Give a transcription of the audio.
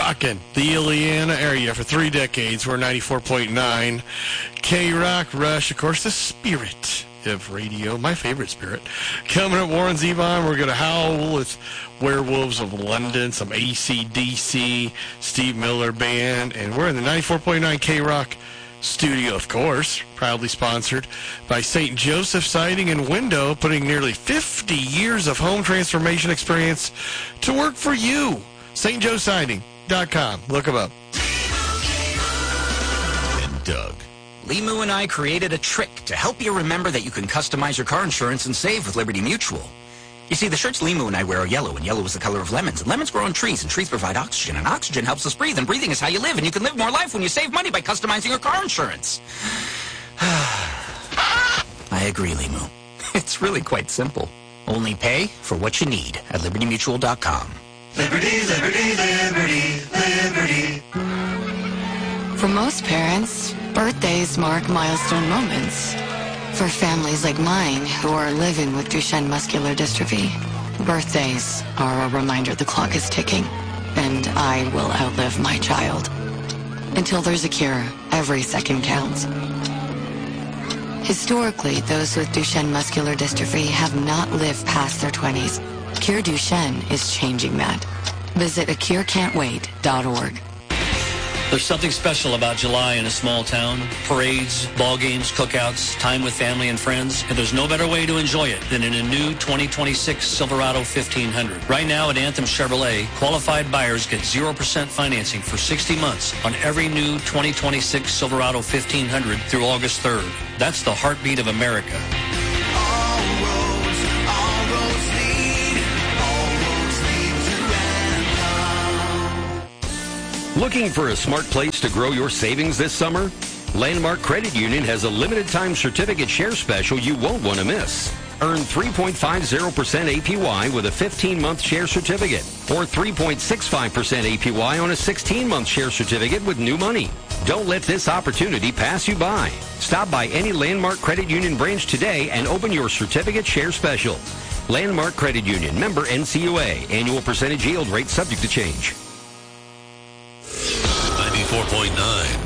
rocking the Illiana area for 3 decades. We're 94.9 K-Rock Rush. Of course, the spirit of radio, my favorite spirit. Coming up, Warren Zevon, we're going to howl with Werewolves of London, some AC/DC, Steve Miller Band, and we're in the 94.9 K-Rock studio, of course, proudly sponsored by St. Joseph Siding and Window, putting nearly 50 years of home transformation experience to work for you. stjoesiding.com. Look them up. And Doug. Limu and I created a trick to help you remember that you can customize your car insurance and save with Liberty Mutual. You see, the shirts Limu and I wear are yellow, and yellow is the color of lemons. And lemons grow on trees, and trees provide oxygen, and oxygen helps us breathe, and breathing is how you live, and you can live more life when you save money by customizing your car insurance. I agree, Limu. It's really quite simple. Only pay for what you need at LibertyMutual.com. Liberty, liberty, liberty, liberty. For most parents, birthdays mark milestone moments. For families like mine who are living with Duchenne muscular dystrophy, birthdays are a reminder the clock is ticking, and I will outlive my child. Until there's a cure, every second counts. Historically, those with Duchenne muscular dystrophy have not lived past their 20s. Cure Duchenne is changing that. Visit acurecan'twait.org. There's something special about July in a small town. Parades, ball games, cookouts, time with family and friends. And there's no better way to enjoy it than in a new 2026 Silverado 1500. Right now at Anthem Chevrolet, qualified buyers get 0% financing for 60 months on every new 2026 Silverado 1500 through August 3rd. That's the heartbeat of America. Looking for a smart place to grow your savings this summer? Landmark Credit Union has a limited-time certificate share special you won't want to miss. Earn 3.50% APY with a 15-month share certificate, or 3.65% APY on a 16-month share certificate with new money. Don't let this opportunity pass you by. Stop by any Landmark Credit Union branch today and open your certificate share special. Landmark Credit Union, member NCUA. Annual percentage yield rate subject to change. 94.9